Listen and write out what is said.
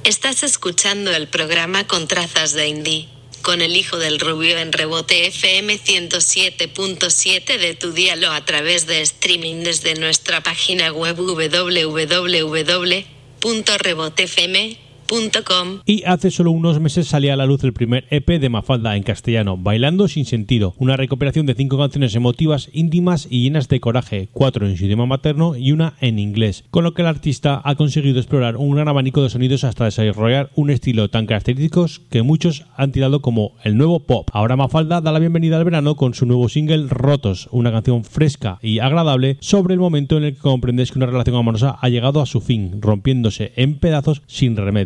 Estás escuchando el programa Con Trazas de Indie, con el hijo del rubio en Rebote FM 107.7 de tu dial o a través de streaming desde nuestra página web www.rebotefm.com. Y hace solo unos meses salía a la luz el primer EP de Mafalda en castellano, Bailando sin sentido, una recopilación de 5 canciones emotivas, íntimas y llenas de coraje, 4 en su idioma materno y una en inglés, con lo que el artista ha conseguido explorar un gran abanico de sonidos hasta desarrollar un estilo tan característico que muchos han tirado como el nuevo pop. Ahora Mafalda da la bienvenida al verano con su nuevo single Rotos, una canción fresca y agradable sobre el momento en el que comprendes que una relación amorosa ha llegado a su fin, rompiéndose en pedazos sin remedio.